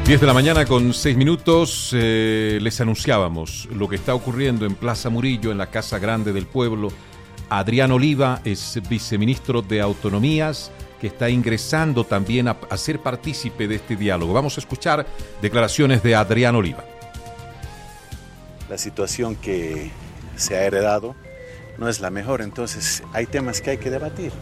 10 de la mañana con 6 minutos, les anunciábamos lo que está ocurriendo en Plaza Murillo, en la Casa Grande del Pueblo. Adrián Oliva es viceministro de Autonomías, que está ingresando también a ser partícipe de este diálogo. Vamos a escuchar declaraciones de Adrián Oliva. La situación que se ha heredado no es la mejor, entonces hay temas que hay que debatir.